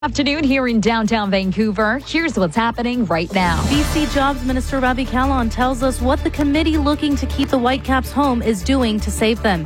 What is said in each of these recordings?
Afternoon here in downtown Vancouver. Here's what's happening right now. BC Jobs Minister Ravi Kahlon tells us what the committee looking to keep the Whitecaps home is doing to save them.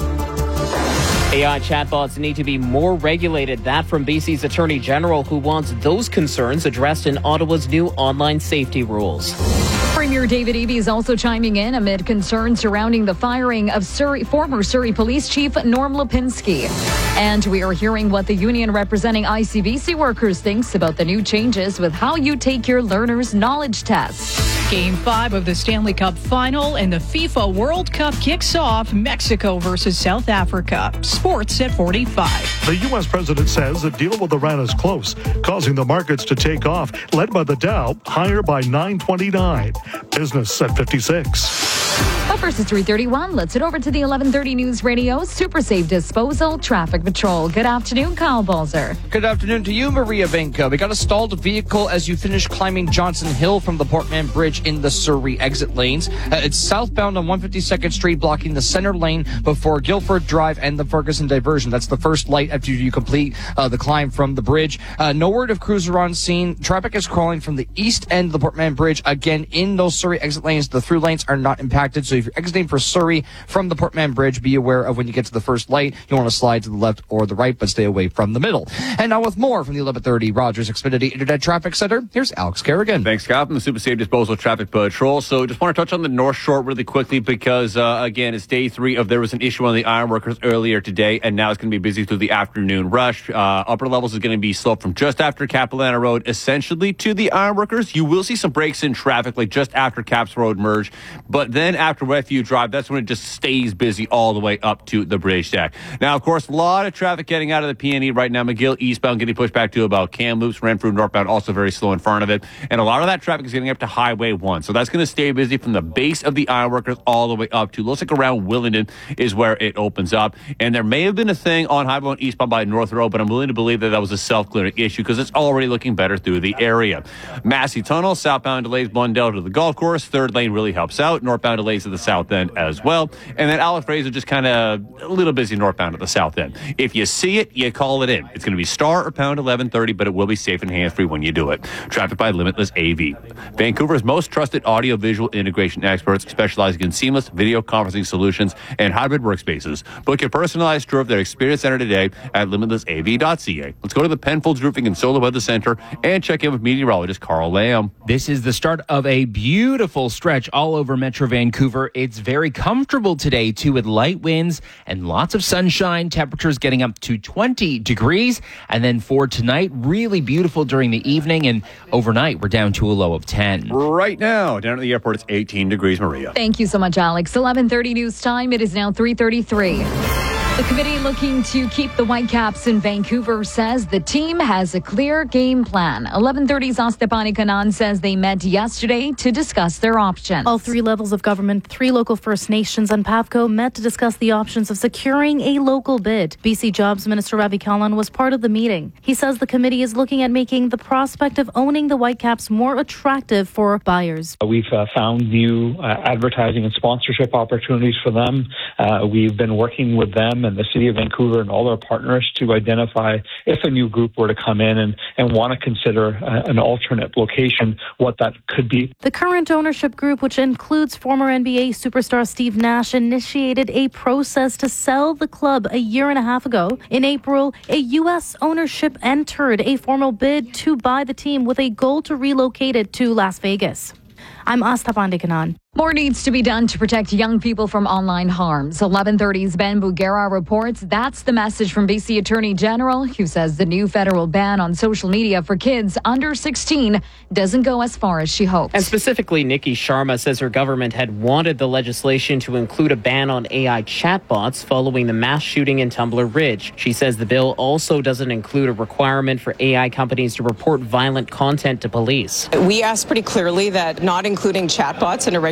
AI chatbots need to be more regulated. That from BC's Attorney General, who wants those concerns addressed in Ottawa's new online safety rules. Premier David Eby is also chiming in amid concerns surrounding the firing of former Surrey Police Chief Norm Lipinski. And we are hearing what the union representing ICBC workers thinks about the new changes with how you take your learner's knowledge test. Game 5 of the Stanley Cup Final and the FIFA World Cup kicks off. Mexico versus South Africa. Sports at 45. The U.S. president says the deal with Iran is close, causing the markets to take off, led by the Dow, higher by 929. Business at 56. Up versus 331, let's head over to the 1130 News Radio Super Safe Disposal Traffic Patrol. Good afternoon, Kyle Balzer. Good afternoon to you, Maria Venka. We got a stalled vehicle as you finish climbing Johnson Hill from the Portman Bridge in the Surrey exit lanes. It's southbound on 152nd Street, blocking the center lane before Guildford Drive and the Ferguson diversion. That's the first light after you complete the climb from the bridge. No word of cruiser on scene. Traffic is crawling from the east end of the Portman Bridge. Again, in those Surrey exit lanes, the through lanes are not impacted. So if you're exiting for Surrey from the Portman Bridge, be aware of when you get to the first light. You want to slide to the left or the right, but stay away from the middle. And now with more from the 1130 Rogers Xfinity Internet Traffic Center, here's Alex Kerrigan. Thanks, Scott, from the Super Safe Disposal Traffic Patrol. So just want to touch on the North Shore really quickly because, again, it's day 3 of there was an issue on the ironworkers earlier today, and now it's going to be busy through the afternoon rush. Upper levels is going to be slow from just after Capilano Road, essentially to the ironworkers. You will see some breaks in traffic, like just after Caps Road merge, but then after Westview Drive, that's when it just stays busy all the way up to the bridge deck. Now, of course, a lot of traffic getting out of the PNE right now. McGill eastbound getting pushed back to about Kamloops. Renfrew northbound also very slow in front of it. And a lot of that traffic is getting up to Highway 1. So that's going to stay busy from the base of the ironworkers all the way up to, looks like around Willingdon is where it opens up. And there may have been a thing on Highway 1 eastbound by North Road, but I'm willing to believe that was a self-clearing issue because it's already looking better through the area. Massey Tunnel, southbound delays Blundell to the golf course. Third lane really helps out. Northbound delays to the south end as well. And then Alex Fraser just kind of a little busy northbound at the south end. If you see it, you call it in. It's going to be star or pound 1130, but it will be safe and hands-free when you do it. Traffic by Limitless AV. Vancouver's most trusted audio-visual integration experts specializing in seamless video conferencing solutions and hybrid workspaces. Book your personalized tour of their experience center today at limitlessav.ca. Let's go to the Penfolds Roofing and Solar Weather Center and check in with meteorologist Carl Lamb. This is the start of a beautiful stretch all over Metro Vancouver. It's very comfortable today, too, with light winds and lots of sunshine. Temperatures getting up to 20 degrees. And then for tonight, really beautiful during the evening. And overnight, we're down to a low of 10. Right now, down at the airport, it's 18 degrees, Maria. Thank you so much, Alex. 11:30 news time. It is now 3:33. The committee looking to keep the Whitecaps in Vancouver says the team has a clear game plan. 11:30's Astapani Kanan says they met yesterday to discuss their options. All 3 levels of government, 3 local First Nations and PAVCO met to discuss the options of securing a local bid. BC Jobs Minister Ravi Kahlon was part of the meeting. He says the committee is looking at making the prospect of owning the Whitecaps more attractive for buyers. We've found new advertising and sponsorship opportunities for them. We've been working with them and the City of Vancouver and all our partners to identify if a new group were to come in and want to consider an alternate location, what that could be. The current ownership group, which includes former NBA superstar Steve Nash, initiated a process to sell the club a year and a half ago. In April, a U.S. ownership entered a formal bid to buy the team with a goal to relocate it to Las Vegas. I'm Asta Pandikanan. More needs to be done to protect young people from online harms. 11:30's Ben Bugera reports that's the message from BC Attorney General, who says the new federal ban on social media for kids under 16 doesn't go as far as she hoped. And specifically, Nikki Sharma says her government had wanted the legislation to include a ban on AI chatbots following the mass shooting in Tumbler Ridge. She says the bill also doesn't include a requirement for AI companies to report violent content to police. We asked pretty clearly that not including chatbots in a regulation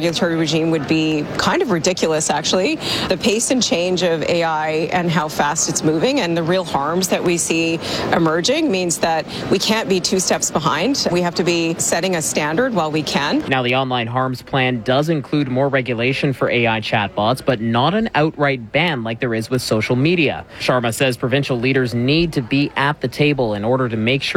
regulatory regime would be kind of ridiculous, actually. The pace and change of AI and how fast it's moving and the real harms that we see emerging means that we can't be 2 steps behind. We have to be setting a standard while we can. Now, the online harms plan does include more regulation for AI chatbots, but not an outright ban like there is with social media. Sharma says provincial leaders need to be at the table in order to make sure